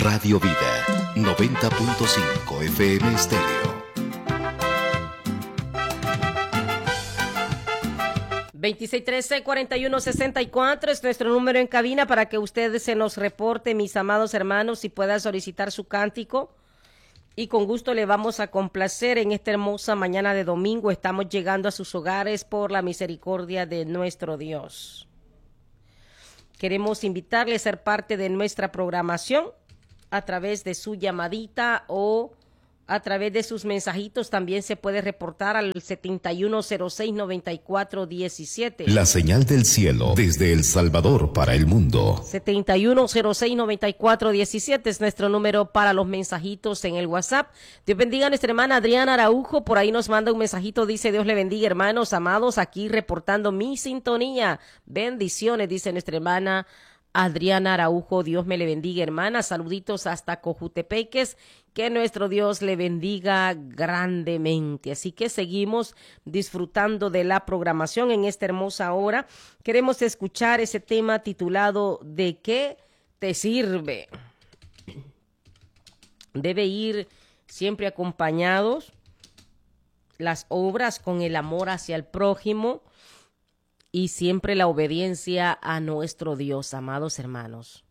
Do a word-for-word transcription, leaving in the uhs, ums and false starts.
Radio Vida, noventa punto cinco F M Estéreo. veintiséis trece, cuarenta y uno sesenta y cuatro es nuestro número en cabina para que ustedes se nos reporte, mis amados hermanos, y pueda solicitar su cántico. Y con gusto le vamos a complacer en esta hermosa mañana de domingo. Estamos llegando a sus hogares por la misericordia de nuestro Dios. Queremos invitarle a ser parte de nuestra programación a través de su llamadita o a través de sus mensajitos. También se puede reportar al setenta y uno cero seis, noventa y cuatro diecisiete. La señal del cielo desde El Salvador para el mundo. setenta y uno cero seis, noventa y cuatro diecisiete es nuestro número para los mensajitos en el WhatsApp. Dios bendiga a nuestra hermana Adriana Araujo. Por ahí nos manda un mensajito. Dice: Dios le bendiga, hermanos amados, aquí reportando mi sintonía. Bendiciones, dice nuestra hermana Adriana Araujo. Dios me le bendiga, hermana. Saluditos hasta Cojutepeques. Que nuestro Dios le bendiga grandemente. Así que seguimos disfrutando de la programación en esta hermosa hora. Queremos escuchar ese tema titulado ¿De qué te sirve? Debe ir siempre acompañados las obras con el amor hacia el prójimo y siempre la obediencia a nuestro Dios, amados hermanos.